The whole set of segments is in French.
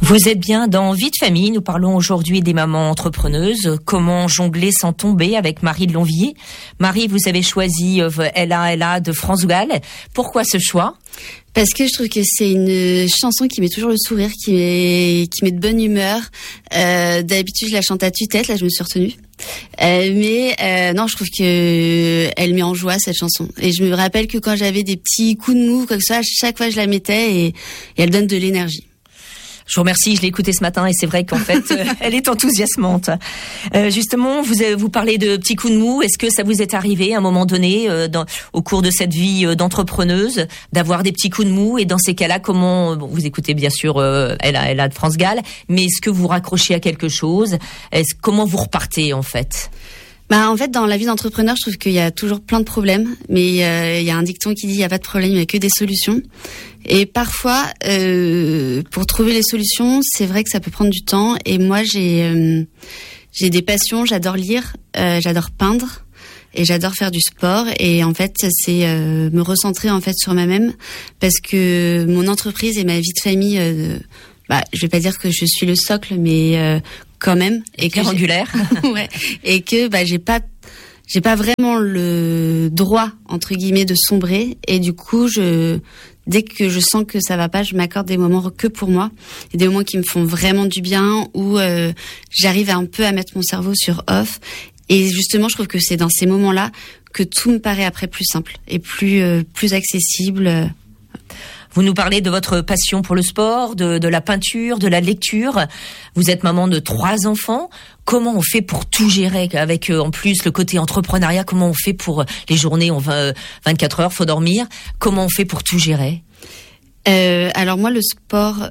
Vous êtes bien dans Vie de famille. Nous parlons aujourd'hui des mamans entrepreneuses. Comment jongler sans tomber avec Marie de Lonvilliers. Marie, vous avez choisi Ella de France Gall. Pourquoi ce choix ? Parce que je trouve que c'est une chanson qui met toujours le sourire, qui met de bonne humeur. D'habitude, je la chante à tue-tête. Là, je me suis retenue. Non, je trouve que elle met en joie cette chanson. Et je me rappelle que quand j'avais des petits coups de mou, quoi que ce soit, à chaque fois je la mettais et elle donne de l'énergie. Je vous remercie, je l'ai écoutée ce matin et c'est vrai qu'en fait, elle est enthousiasmante. Justement, vous parlez de petits coups de mou. Est-ce que ça vous est arrivé à un moment donné, au cours de cette vie d'entrepreneuse, d'avoir des petits coups de mou? Et dans ces cas-là, comment, vous écoutez bien sûr Ella de France Gall, mais est-ce que vous raccrochez à quelque chose? Comment vous repartez en fait? En fait, dans la vie d'entrepreneur, je trouve qu'il y a toujours plein de problèmes, mais il y a un dicton qui dit il n'y a pas de problème, il n'y a que des solutions. Et parfois, pour trouver les solutions, c'est vrai que ça peut prendre du temps. Et moi, j'ai des passions, j'adore lire, j'adore peindre et j'adore faire du sport. Et en fait, c'est me recentrer en fait sur moi-même, parce que mon entreprise et ma vie de famille, je vais pas dire que je suis le socle, mais quand même, et que angulaire. Ouais, et que j'ai pas vraiment le droit entre guillemets de sombrer, et du coup dès que je sens que ça va pas, je m'accorde des moments que pour moi, et des moments qui me font vraiment du bien, où j'arrive un peu à mettre mon cerveau sur off. Et justement, je trouve que c'est dans ces moments-là que tout me paraît après plus simple et plus accessible. Vous nous parlez de votre passion pour le sport, de la peinture, de la lecture. Vous êtes maman de 3 enfants. Comment on fait pour tout gérer avec en plus le côté entrepreneuriat? Comment on fait pour les journées, 24 heures, faut dormir. Comment on fait pour tout gérer? Alors moi, le sport,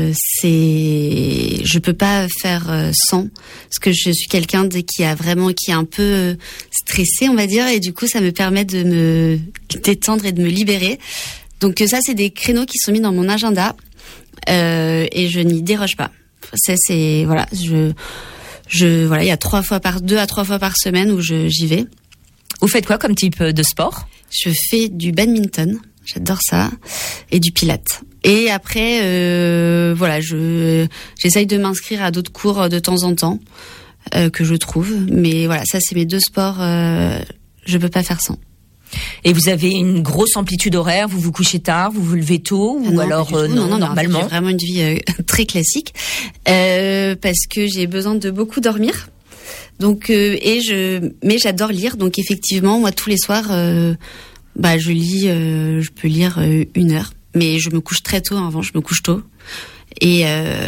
je peux pas faire sans, parce que je suis quelqu'un qui est un peu stressé, on va dire, et du coup, ça me permet de me détendre et de me libérer. Donc ça, c'est des créneaux qui sont mis dans mon agenda, et je n'y déroge pas. Voilà, il y a 2 à 3 fois par semaine où j'y vais. Vous faites quoi comme type de sport? Je fais du badminton, j'adore ça, et du pilates. Et après, j'essaye de m'inscrire à d'autres cours de temps en temps que je trouve. Mais voilà, ça c'est mes 2 sports. Je peux pas faire sans. Et vous avez une grosse amplitude horaire, vous vous couchez tard, vous vous levez tôt, ou alors non, normalement? J'ai vraiment une vie très classique, parce que j'ai besoin de beaucoup dormir. Donc mais j'adore lire, donc effectivement, moi tous les soirs, je lis, je peux lire 1 heure, mais je me couche très tôt. Avant, je me couche tôt, et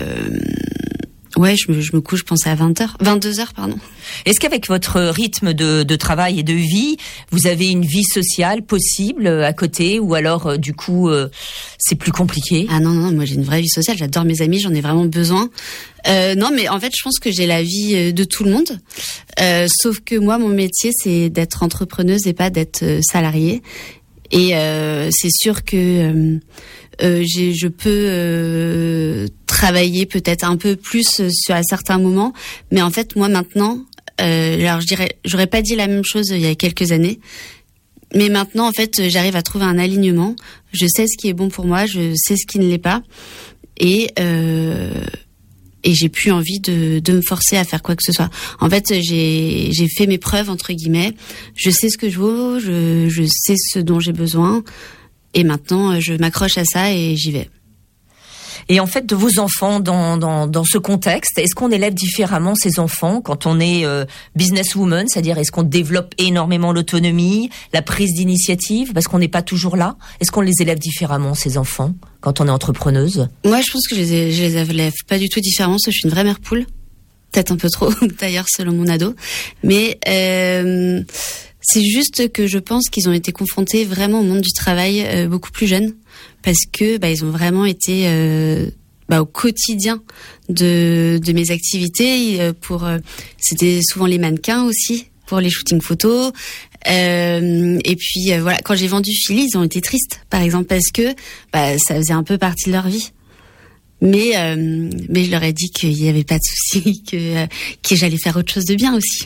je me couche, je pense à 22 heures, pardon. Est-ce qu'avec votre rythme de travail et de vie, vous avez une vie sociale possible à côté, ou alors du coup c'est plus compliqué? Ah non, moi j'ai une vraie vie sociale, j'adore mes amis, j'en ai vraiment besoin. Non, mais en fait je pense que j'ai la vie de tout le monde, sauf que moi mon métier c'est d'être entrepreneuse et pas d'être salariée. Et c'est sûr que je peux travailler peut-être un peu plus à certains moments, mais en fait moi maintenant, alors j'aurais pas dit la même chose il y a quelques années, mais maintenant en fait j'arrive à trouver un alignement. Je sais ce qui est bon pour moi, je sais ce qui ne l'est pas, et j'ai plus envie de me forcer à faire quoi que ce soit. En fait, j'ai fait mes preuves entre guillemets. Je sais ce que je vaux, je sais ce dont j'ai besoin, et maintenant je m'accroche à ça et j'y vais. Et en fait, de vos enfants dans ce contexte, est-ce qu'on élève différemment ces enfants quand on est businesswoman, c'est-à-dire est-ce qu'on développe énormément l'autonomie, la prise d'initiative, parce qu'on n'est pas toujours là? Est-ce qu'on les élève différemment, ces enfants, quand on est entrepreneuse? Moi, je pense que je les élève pas du tout différemment, parce que je suis une vraie mère poule. Peut-être un peu trop, d'ailleurs, selon mon ado. Mais c'est juste que je pense qu'ils ont été confrontés vraiment au monde du travail beaucoup plus jeunes, parce que ils ont vraiment été au quotidien de mes activités. C'était souvent les mannequins aussi pour les shootings photos. Et puis voilà, quand j'ai vendu Philly, ils ont été tristes, par exemple, parce que ça faisait un peu partie de leur vie. Mais je leur ai dit qu'il n'y avait pas de souci, que j'allais faire autre chose de bien aussi.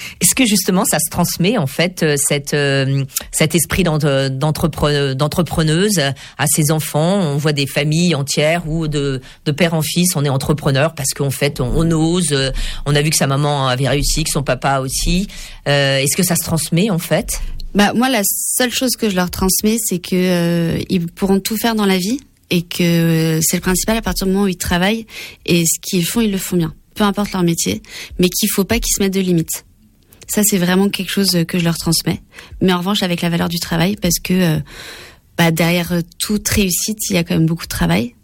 Est-ce que justement ça se transmet en fait cet esprit d'entrepreneuse à ses enfants? On voit des familles entières où de père en fils on est entrepreneur parce qu'en fait on ose. On a vu que sa maman avait réussi, que son papa aussi. Est-ce que ça se transmet en fait? Moi, la seule chose que je leur transmets, c'est que ils pourront tout faire dans la vie et que c'est le principal à partir du moment où ils travaillent, et ce qu'ils font, ils le font bien, peu importe leur métier, mais qu'il faut pas qu'ils se mettent de limites. Ça, c'est vraiment quelque chose que je leur transmets. Mais en revanche, avec la valeur du travail, parce que derrière toute réussite, il y a quand même beaucoup de travail.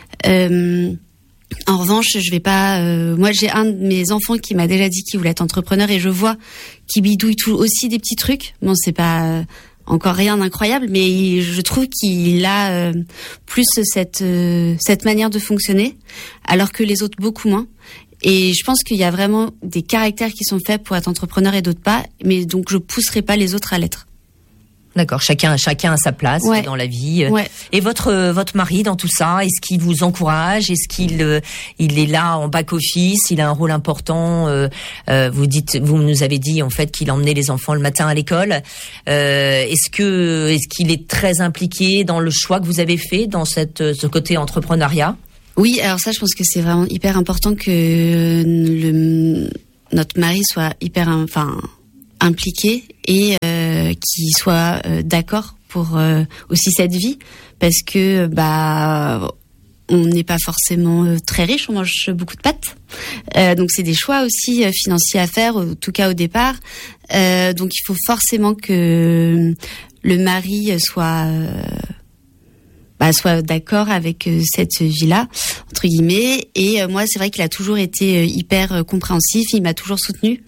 En revanche, je vais pas. Moi, j'ai un de mes enfants qui m'a déjà dit qu'il voulait être entrepreneur, et je vois qu'il bidouille aussi des petits trucs. Bon, c'est pas encore rien d'incroyable, mais je trouve qu'il a plus cette manière de fonctionner, alors que les autres beaucoup moins. Et je pense qu'il y a vraiment des caractères qui sont faits pour être entrepreneur et d'autres pas. Mais donc, je pousserai pas les autres à l'être. D'accord, chacun a sa place dans la vie. Ouais. Et votre mari dans tout ça, est-ce qu'il vous encourage? Est-ce qu'il est là en back office? Il a un rôle important. Vous nous avez dit en fait qu'il emmenait les enfants le matin à l'école. Est-ce qu'il est très impliqué dans le choix que vous avez fait dans ce côté entrepreneuriat? Oui, alors ça, je pense que c'est vraiment hyper important que notre mari soit hyper impliqué et qui soit d'accord pour aussi cette vie, parce que on n'est pas forcément très riche, on mange beaucoup de pâtes, donc c'est des choix aussi financiers à faire, en tout cas au départ, donc il faut forcément que le mari soit d'accord avec cette vie-là, entre guillemets. Et moi, c'est vrai qu'il a toujours été hyper compréhensif, il m'a toujours soutenue.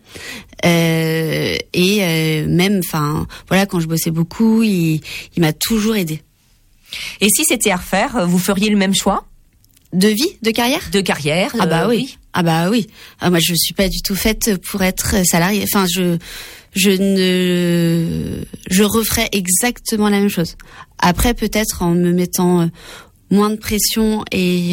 Même, quand je bossais beaucoup, il m'a toujours aidée. Et si c'était à refaire, vous feriez le même choix? De vie, de carrière? De carrière. Oui. Moi, je suis pas du tout faite pour être salariée. Enfin, je referais exactement la même chose. Après, peut-être en me mettant moins de pression et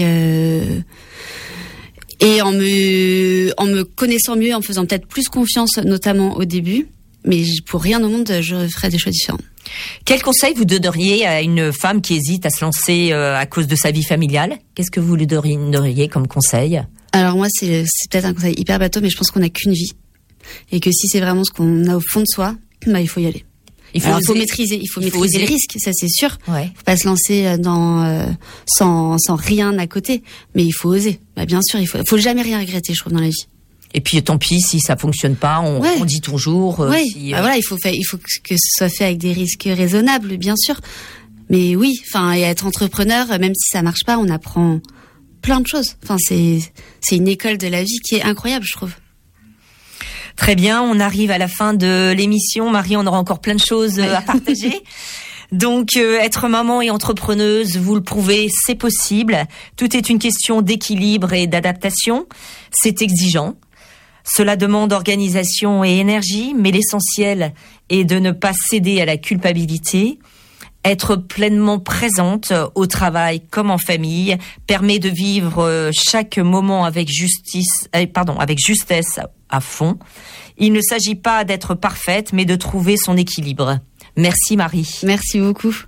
en me connaissant mieux, en me faisant peut-être plus confiance, notamment au début. Mais pour rien au monde, je ferais des choix différents. Quel conseil vous donneriez à une femme qui hésite à se lancer à cause de sa vie familiale? Qu'est-ce que vous lui donneriez comme conseil? Alors moi, c'est peut-être un conseil hyper bateau, mais je pense qu'on n'a qu'une vie. Et que si c'est vraiment ce qu'on a au fond de soi, il faut y aller. Il faut maîtriser les risques, ça c'est sûr. Ouais. Faut pas se lancer sans rien à côté, mais il faut oser. Bien sûr, il faut jamais rien regretter, je trouve, dans la vie. Et puis tant pis si ça fonctionne pas, on dit toujours. Il faut que ce soit fait avec des risques raisonnables, bien sûr. Mais oui, et être entrepreneur, même si ça marche pas, on apprend plein de choses. C'est une école de la vie qui est incroyable, je trouve. Très bien, on arrive à la fin de l'émission. Marie, on aura encore plein de choses à partager. Donc, être maman et entrepreneuse, vous le prouvez, c'est possible. Tout est une question d'équilibre et d'adaptation. C'est exigeant. Cela demande organisation et énergie, mais l'essentiel est de ne pas céder à la culpabilité. Être pleinement présente au travail comme en famille permet de vivre chaque moment avec justesse à fond. Il ne s'agit pas d'être parfaite, mais de trouver son équilibre. Merci Marie. Merci beaucoup.